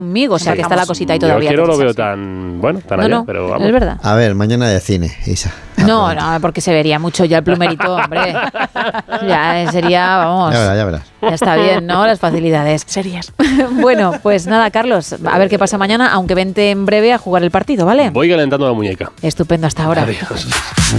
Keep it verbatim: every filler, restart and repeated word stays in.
conmigo, o sea que está la cosita ahí todavía. Yo quiero lo veo tan, bueno, tan no, allá, no, pero vamos. Es verdad. A ver, mañana de cine, Isa. No, no, porque se vería mucho ya el plumerito, hombre. Ya sería, vamos. Ya verás, ya verás. Ya está bien, ¿no? Las facilidades. Serias. Bueno, pues nada, Carlos, a ver qué pasa mañana, aunque vente en breve a jugar el partido, ¿vale? Voy calentando la muñeca. Estupendo, hasta ahora. Adiós.